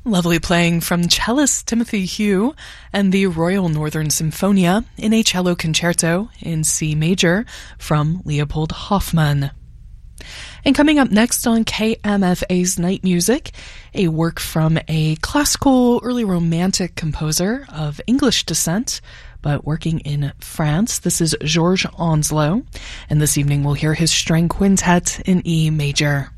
Lovely playing from cellist Timothy Hugh and the Royal Northern Symphonia in a cello concerto in C major from Leopold Hoffmann. And coming up next on KMFA's Night Music, a work from a classical early romantic composer of English descent, but working in France. This is Georges Onslow, and this evening we'll hear his string quintet in E major.